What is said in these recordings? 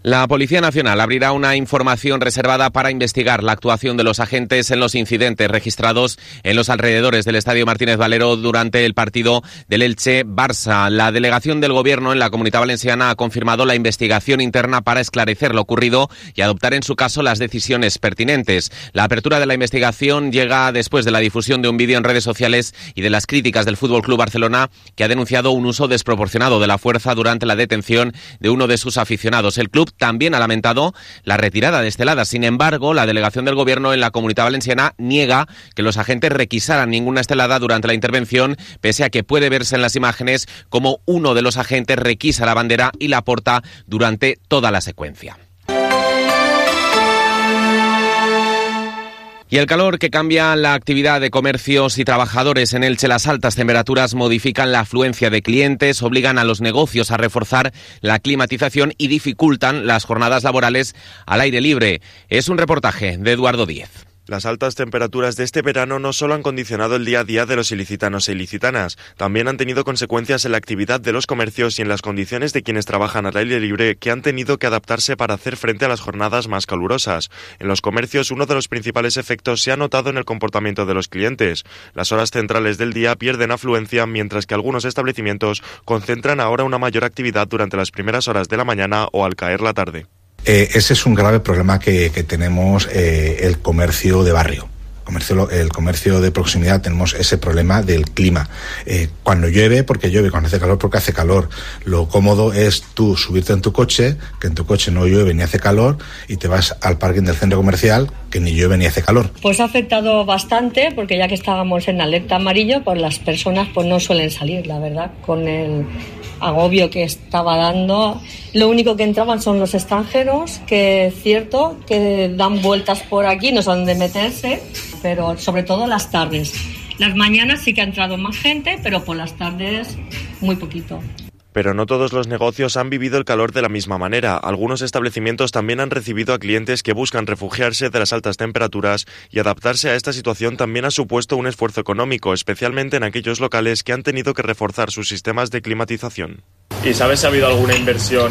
La Policía Nacional abrirá una información reservada para investigar la actuación de los agentes en los incidentes registrados en los alrededores del Estadio Martínez Valero durante el partido del Elche-Barça. La delegación del Gobierno en la Comunidad Valenciana ha confirmado la investigación interna para esclarecer lo ocurrido y adoptar en su caso las decisiones pertinentes. La apertura de la investigación llega después de la difusión de un vídeo en redes sociales y de las críticas del Fútbol Club Barcelona, que ha denunciado un uso desproporcionado de la fuerza durante la detención de uno de sus aficionados. El club también ha lamentado la retirada de esteladas. Sin embargo, la delegación del Gobierno en la Comunidad Valenciana niega que los agentes requisaran ninguna estelada durante la intervención, pese a que puede verse en las imágenes como uno de los agentes requisa la bandera y la porta durante toda la secuencia. Y el calor que cambia la actividad de comercios y trabajadores en Elche. Las altas temperaturas modifican la afluencia de clientes, obligan a los negocios a reforzar la climatización y dificultan las jornadas laborales al aire libre. Es un reportaje de Eduardo Díez. Las altas temperaturas de este verano no solo han condicionado el día a día de los ilicitanos e ilicitanas, también han tenido consecuencias en la actividad de los comercios y en las condiciones de quienes trabajan al aire libre, que han tenido que adaptarse para hacer frente a las jornadas más calurosas. En los comercios, uno de los principales efectos se ha notado en el comportamiento de los clientes. Las horas centrales del día pierden afluencia, mientras que algunos establecimientos concentran ahora una mayor actividad durante las primeras horas de la mañana o al caer la tarde. Ese es un grave problema que tenemos el comercio de barrio. El comercio de proximidad, tenemos ese problema del clima. Cuando llueve, porque llueve; cuando hace calor, porque hace calor. Lo cómodo es tú subirte en tu coche, que en tu coche no llueve ni hace calor, y te vas al parking del centro comercial, que ni llueve ni hace calor. Pues ha afectado bastante, porque ya que estábamos en alerta amarillo, pues las personas pues no suelen salir, la verdad, con el agobio que estaba dando. Lo único que entraban son los extranjeros, que es cierto que dan vueltas por aquí, no saben dónde meterse, pero sobre todo las tardes. Las mañanas sí que ha entrado más gente, pero por las tardes muy poquito. Pero no todos los negocios han vivido el calor de la misma manera. Algunos establecimientos también han recibido a clientes que buscan refugiarse de las altas temperaturas, y adaptarse a esta situación también ha supuesto un esfuerzo económico, especialmente en aquellos locales que han tenido que reforzar sus sistemas de climatización. ¿Y sabes si ha habido alguna inversión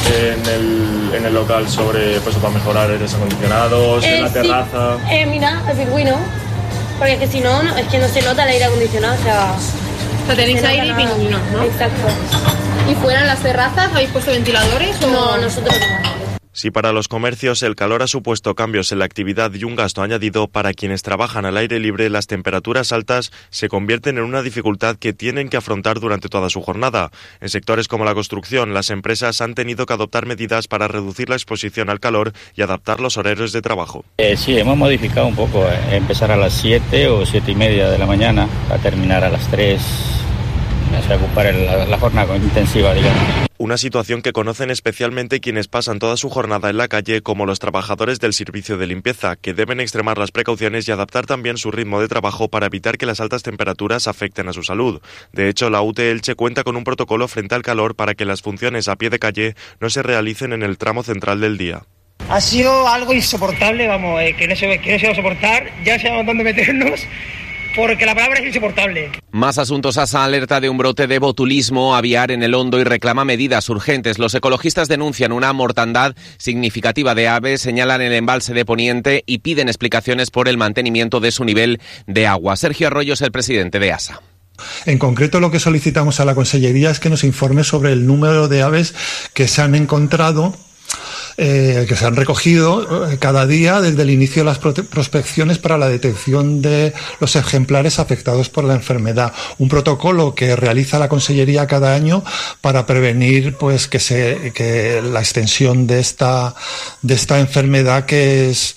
en el local sobre para mejorar aires acondicionados, en la terraza? Mira, el pingüino, porque es que si no, es que no se nota el aire acondicionado, o sea... Lo tenéis aire y pingüinos, ¿no? Exacto. ¿Y fuera en las terrazas habéis puesto ventiladores? No, nosotros no. Si para los comercios el calor ha supuesto cambios en la actividad y un gasto añadido, para quienes trabajan al aire libre las temperaturas altas se convierten en una dificultad que tienen que afrontar durante toda su jornada. En sectores como la construcción, las empresas han tenido que adoptar medidas para reducir la exposición al calor y adaptar los horarios de trabajo. Sí, hemos modificado un poco, empezar a las 7 o 7:30 de la mañana, a terminar a las 3, o sea, ocupar la jornada intensiva, digamos. Una situación que conocen especialmente quienes pasan toda su jornada en la calle, como los trabajadores del servicio de limpieza, que deben extremar las precauciones y adaptar también su ritmo de trabajo para evitar que las altas temperaturas afecten a su salud. De hecho, la UT Elche cuenta con un protocolo frente al calor para que las funciones a pie de calle no se realicen en el tramo central del día. Ha sido algo insoportable, vamos, que no se va a soportar, ya sabemos dónde meternos, porque la palabra es insoportable. Más asuntos. ASA alerta de un brote de botulismo aviar en el Hondo y reclama medidas urgentes. Los ecologistas denuncian una mortandad significativa de aves, señalan el embalse de Poniente y piden explicaciones por el mantenimiento de su nivel de agua. Sergio Arroyo es el presidente de ASA. En concreto, lo que solicitamos a la Consellería es que nos informe sobre el número de aves que se han encontrado, que se han recogido cada día desde el inicio de las prospecciones para la detección de los ejemplares afectados por la enfermedad. Un protocolo que realiza la Consellería cada año para prevenir pues que la extensión de esta enfermedad que es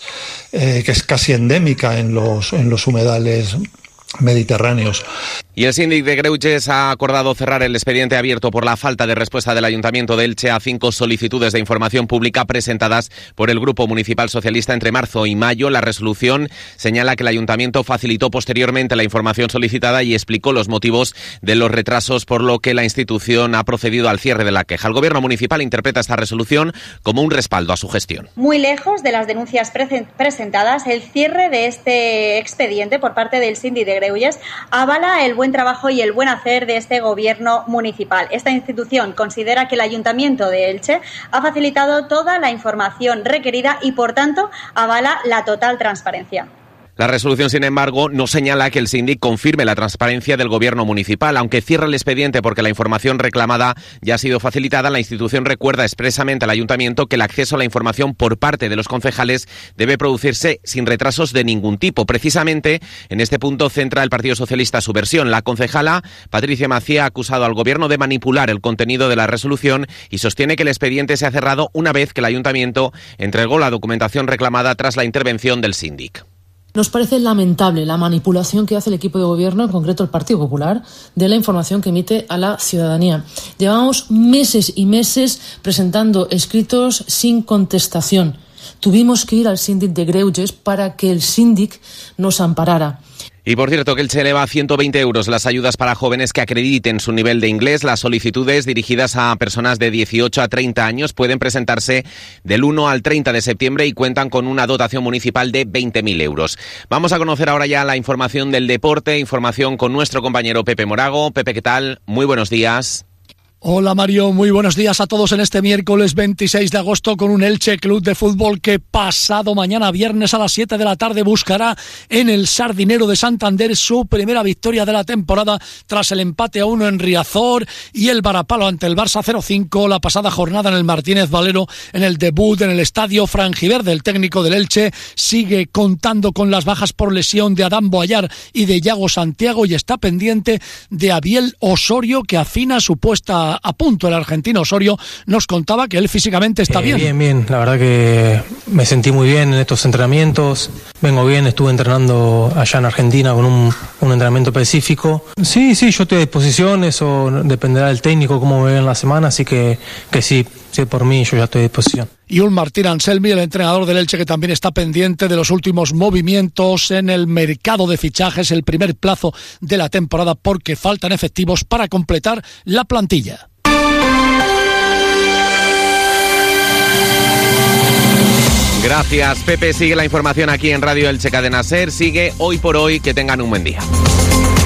casi endémica en los humedales mediterráneos. Y el síndic de Greuges ha acordado cerrar el expediente abierto por la falta de respuesta del Ayuntamiento de Elche a 5 solicitudes de información pública presentadas por el Grupo Municipal Socialista entre marzo y mayo. La resolución señala que el Ayuntamiento facilitó posteriormente la información solicitada y explicó los motivos de los retrasos, por lo que la institución ha procedido al cierre de la queja. El Gobierno municipal interpreta esta resolución como un respaldo a su gestión. Muy lejos de las denuncias presentadas, el cierre de este expediente por parte del síndic de Greuges avala el buen buen trabajo y el buen hacer de este gobierno municipal. Esta institución considera que el Ayuntamiento de Elche ha facilitado toda la información requerida y, por tanto, avala la total transparencia. La resolución, sin embargo, no señala que el síndic confirme la transparencia del gobierno municipal. Aunque cierra el expediente porque la información reclamada ya ha sido facilitada, la institución recuerda expresamente al ayuntamiento que el acceso a la información por parte de los concejales debe producirse sin retrasos de ningún tipo. Precisamente en este punto centra el Partido Socialista su versión. La concejala Patricia Macía ha acusado al gobierno de manipular el contenido de la resolución y sostiene que el expediente se ha cerrado una vez que el ayuntamiento entregó la documentación reclamada tras la intervención del síndic. Nos parece lamentable la manipulación que hace el equipo de gobierno, en concreto el Partido Popular, de la información que emite a la ciudadanía. Llevamos meses y meses presentando escritos sin contestación. Tuvimos que ir al síndic de Greuges para que el síndic nos amparara. Y por cierto, que Elche eleva a 120 euros las ayudas para jóvenes que acrediten su nivel de inglés. Las solicitudes dirigidas a personas de 18 a 30 años pueden presentarse del 1 al 30 de septiembre y cuentan con una dotación municipal de 20.000 euros. Vamos a conocer ahora ya la información del deporte, información con nuestro compañero Pepe Morago. Pepe, ¿qué tal? Muy buenos días. Hola Mario, muy buenos días a todos en este miércoles 26 de agosto con un Elche Club de Fútbol que pasado mañana viernes a las 7 de la tarde buscará en el Sardinero de Santander su primera victoria de la temporada tras el empate a 1 en Riazor y el varapalo ante el Barça 0-5 la pasada jornada en el Martínez Valero en el debut en el estadio franjiverde. El técnico del Elche sigue contando con las bajas por lesión de Adán Boayar y de Yago Santiago y está pendiente de Abiel Osorio que afina su puesta a punto. El argentino Osorio nos contaba que él físicamente está bien. Bien, la verdad que me sentí muy bien en estos entrenamientos, vengo bien, estuve entrenando allá en Argentina con un entrenamiento específico. Sí, yo estoy a disposición, eso dependerá del técnico, cómo me ve en la semana, así que sí, por mí yo ya estoy a disposición. Y un Martín Anselmi, el entrenador del Elche, que también está pendiente de los últimos movimientos en el mercado de fichajes, el primer plazo de la temporada, porque faltan efectivos para completar la plantilla. Gracias, Pepe. Sigue la información aquí en Radio Elche Cadena SER. Sigue Hoy por Hoy. Que tengan un buen día.